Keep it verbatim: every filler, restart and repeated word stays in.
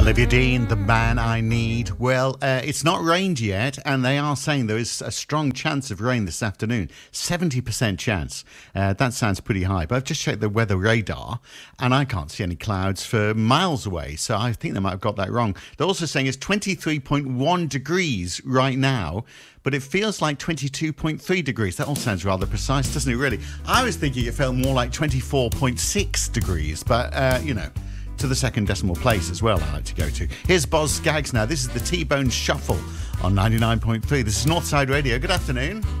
Olivia Dean, The Man I Need. Well, uh, it's not rained yet, and they are saying there is a strong chance of rain this afternoon. seventy percent chance. Uh, that sounds pretty high, but I've just checked the weather radar, and I can't see any clouds for miles away, so I think they might have got that wrong. They're also saying it's twenty-three point one degrees right now, but it feels like twenty-two point three degrees. That all sounds rather precise, doesn't it, really? I was thinking it felt more like twenty-four point six degrees, but, uh, you know... to the second decimal place as well, I like to go to. Here's Boz Scaggs now. This is the T-Bone Shuffle on ninety-nine point three. This is Northside Radio. Good afternoon.